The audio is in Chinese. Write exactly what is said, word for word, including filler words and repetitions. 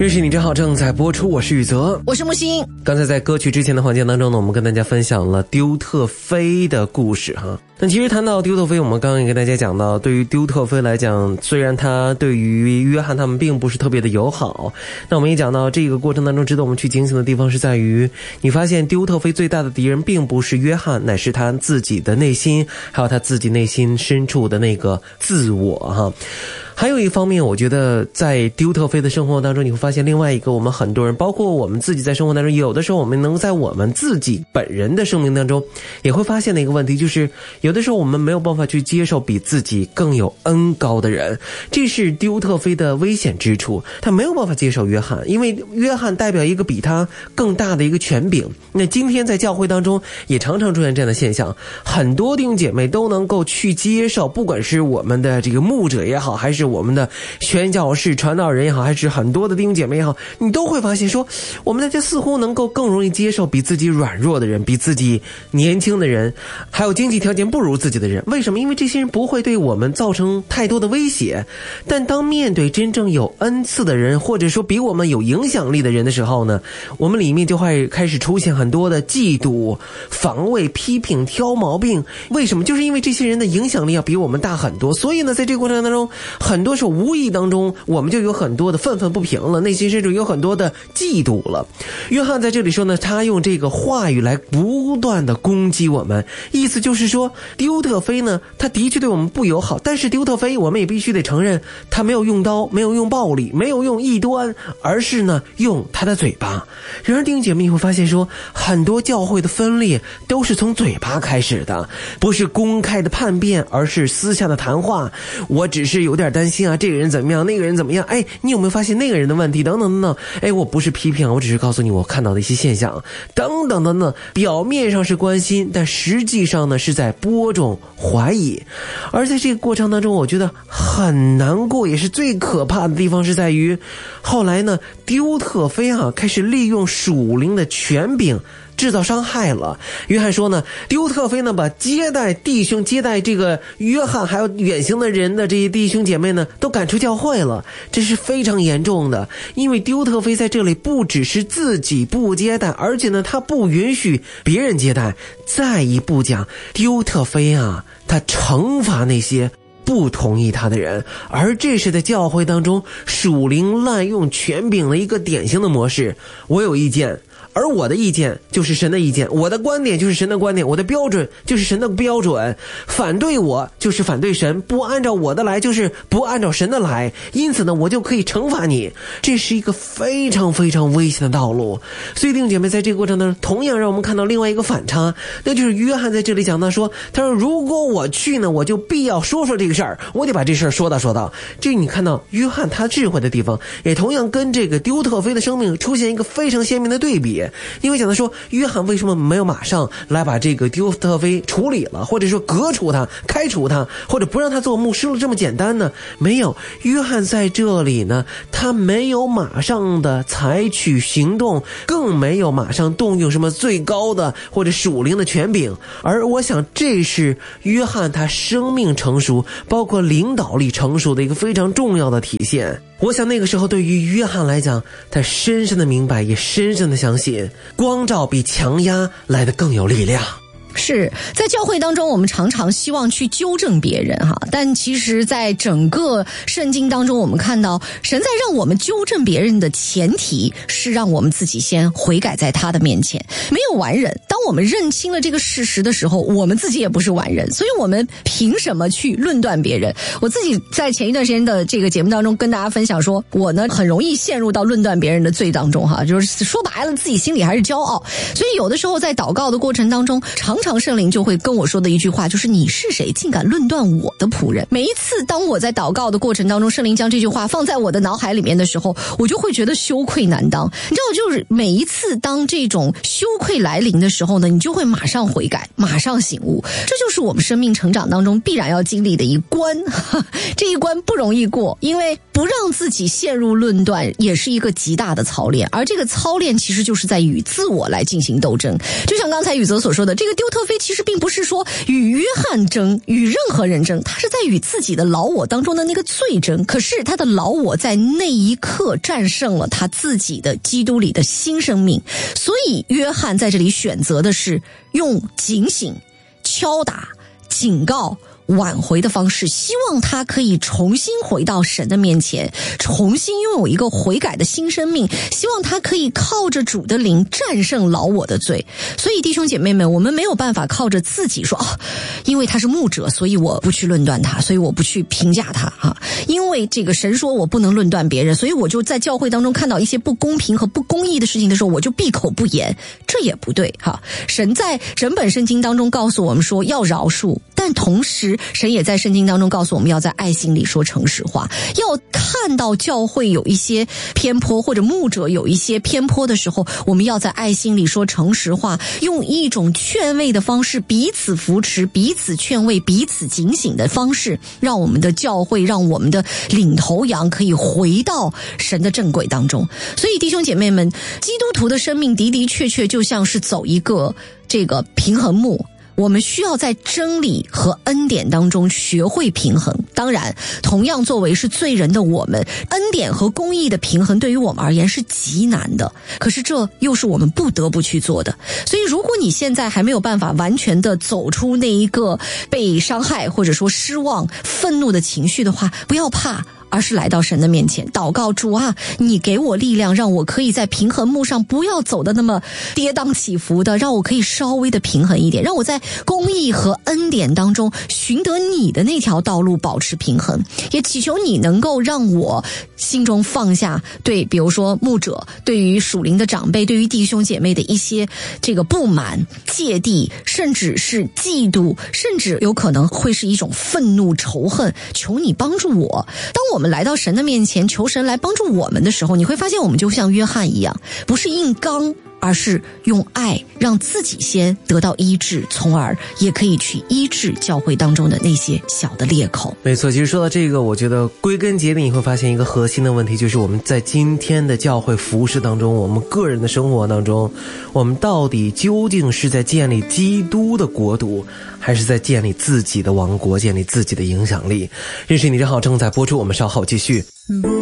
认识你真好正在播出，我是宇泽， 我是木星。 刚才在歌曲之前的环节当中呢，我们跟大家分享了丢特菲的故事哈。那其实谈到丢特菲，我们刚刚也跟大家讲到，对于丢特菲来讲，虽然他对于约翰他们并不是特别的友好，那我们也讲到这个过程当中值得我们去警醒的地方是在于，你发现丢特菲最大的敌人并不是约翰，乃是他自己的内心，还有他自己内心深处的那个自我哈。还有一方面，我觉得在丢特菲的生活当中，你会发现另外一个我们很多人，包括我们自己在生活当中，有的时候我们能在我们自己本人的生命当中也会发现的一个问题，就是有的时候我们没有办法去接受比自己更有恩高的人，这是丢特菲的危险之处。他没有办法接受约翰，因为约翰代表一个比他更大的一个权柄。那今天在教会当中也常常出现这样的现象，很多弟兄姐妹都能够去接受，不管是我们的这个牧者也好，还是我们的宣教士传道人也好，还是很多的弟兄姐妹也好，你都会发现说，我们大家似乎能够更容易接受比自己软弱的人，比自己年轻的人，还有经济条件不如自己的人。为什么？因为这些人不会对我们造成太多的威胁。但当面对真正有恩赐的人，或者说比我们有影响力的人的时候呢，我们里面就会开始出现很多的嫉妒、防卫、批评、挑毛病。为什么？就是因为这些人的影响力要比我们大很多，所以呢，在这个过程当中，很多时候无意当中我们就有很多的愤愤不平了，内心深处有很多的嫉妒了。约翰在这里说呢，他用这个话语来不断的攻击我们，意思就是说，丢特菲呢，他的确对我们不友好，但是丢特菲我们也必须得承认，他没有用刀，没有用暴力，没有用异端，而是呢用他的嘴巴。然而弟兄姐妹，你会发现说，很多教会的分裂都是从嘴巴开始的，不是公开的叛变，而是私下的谈话。我只是有点担心啊，这个人怎么样，那个人怎么样，哎，你有没有发现那个人的问题等等等等，哎，我不是批评，我只是告诉你我看到的一些现象等等等等，表面上是关心，但实际上呢是在播种怀疑。而在这个过程当中，我觉得很难过，也是最可怕的地方是在于，后来呢丢特菲啊开始利用属灵的权柄制造伤害了。约翰说呢，丢特菲呢把接待弟兄、接待这个约翰还有远行的人的这些弟兄姐妹呢都赶出教会了，这是非常严重的。因为丢特菲在这里不只是自己不接待，而且呢他不允许别人接待。再一步讲，丢特菲啊他惩罚那些不同意他的人，而这是在教会当中属灵滥用权柄的一个典型的模式。我有意见，而我的意见就是神的意见，我的观点就是神的观点，我的标准就是神的标准，反对我就是反对神，不按照我的来就是不按照神的来，因此呢我就可以惩罚你。这是一个非常非常危险的道路。所以弟兄姐妹，在这个过程当中同样让我们看到另外一个反差，那就是约翰在这里讲到说，他说如果我去呢，我就必要说说这个事儿，我得把这事儿说道说道。这你看到约翰他智慧的地方，也同样跟这个丢特菲的生命出现一个非常鲜明的对比。因为讲的说，约翰为什么没有马上来把这个丢特菲处理了，或者说革除他、开除他，或者不让他做牧师了这么简单呢？没有，约翰在这里呢，他没有马上的采取行动，更没有马上动用什么最高的或者属灵的权柄。而我想这是约翰他生命成熟，包括领导力成熟的一个非常重要的体现。我想那个时候对于约翰来讲，他深深的明白，也深深的相信，光照比强压来得更有力量。 是在教会当中，我们常常希望去纠正别人哈，但其实在整个圣经当中，我们看到神在让我们纠正别人的前提是让我们自己先悔改在他的面前。没有完人，当我们认清了这个事实的时候，我们自己也不是完人，所以我们凭什么去论断别人？我自己在前一段时间的这个节目当中跟大家分享说，我呢很容易陷入到论断别人的罪当中哈，就是说白了自己心里还是骄傲，所以有的时候在祷告的过程当中，常常圣灵就会跟我说的一句话就是，你是谁竟敢论断我的仆人？每一次当我在祷告的过程当中，圣灵将这句话放在我的脑海里面的时候，我就会觉得羞愧难当。你知道，就是每一次当这种羞愧来临的时候呢，你就会马上悔改，马上醒悟。这就是我们生命成长当中必然要经历的一关，这一关不容易过，因为不让自己陷入论断也是一个极大的操练，而这个操练其实就是在与自我来进行斗争。就像刚才宇泽所说的，这个丢特菲其实并不是说与约翰争，与任何人争，他是在与自己的老我当中的那个罪争。可是他的老我在那一刻战胜了他自己的基督里的新生命，所以约翰在这里选择的是用警醒、敲打、警告、挽回的方式，希望他可以重新回到神的面前，重新拥有一个悔改的新生命，希望他可以靠着主的灵战胜老我的罪。所以弟兄姐妹们，我们没有办法靠着自己说啊，因为他是牧者，所以我不去论断他，所以我不去评价他啊。因为这个神说我不能论断别人，所以我就在教会当中看到一些不公平和不公义的事情的时候，我就闭口不言，这也不对哈。神在整本圣经当中告诉我们说要饶恕，但同时神也在圣经当中告诉我们要在爱心里说诚实话。要看到教会有一些偏颇，或者牧者有一些偏颇的时候，我们要在爱心里说诚实话，用一种劝慰的方式，彼此扶持，彼此劝慰，彼此警醒的方式，让我们的教会，让我们的领头羊可以回到神的正轨当中。所以弟兄姐妹们，基督徒的生命的的确确就像是走一个这个平衡木，我们需要在真理和恩典当中学会平衡。当然，同样作为是罪人的我们，恩典和公义的平衡对于我们而言是极难的，可是这又是我们不得不去做的。所以如果你现在还没有办法完全的走出那一个被伤害或者说失望、愤怒的情绪的话，不要怕，而是来到神的面前祷告，主啊，你给我力量，让我可以在平衡木上不要走的那么跌宕起伏的，让我可以稍微的平衡一点，让我在公义和恩典当中寻得你的那条道路，保持平衡。也祈求你能够让我心中放下对比如说牧者，对于属灵的长辈，对于弟兄姐妹的一些这个不满、芥蒂，甚至是嫉妒，甚至有可能会是一种愤怒、仇恨。求你帮助我，当我们来到神的面前，求神来帮助我们的时候，你会发现我们就像约翰一样，不是硬刚，而是用爱让自己先得到医治，从而也可以去医治教会当中的那些小的裂口。 没错，其实说到这个，我觉得归根结底你会发现一个核心的问题，就是我们在今天的教会服事当中，我们个人的生活当中，我们到底究竟是在建立基督的国度，还是在建立自己的王国，建立自己的影响力？认识你正好正在播出，我们稍后继续。